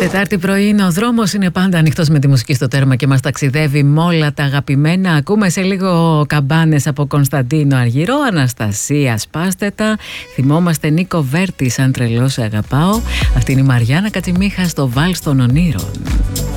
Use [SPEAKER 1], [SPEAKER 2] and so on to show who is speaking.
[SPEAKER 1] Τετάρτη πρωί είναι ο δρόμος, είναι πάντα ανοιχτός με τη μουσική στο τέρμα και μας ταξιδεύει με όλα τα αγαπημένα. Ακούμε σε λίγο καμπάνες από Κωνσταντίνο Αργυρό, Αναστασία Σπάστετα. Θυμόμαστε Νίκο Βέρτη, Σαν τρελό σε αγαπάω. Αυτή είναι η Μαριάννα Κατσιμίχα στο Βάλς των Ονείρων.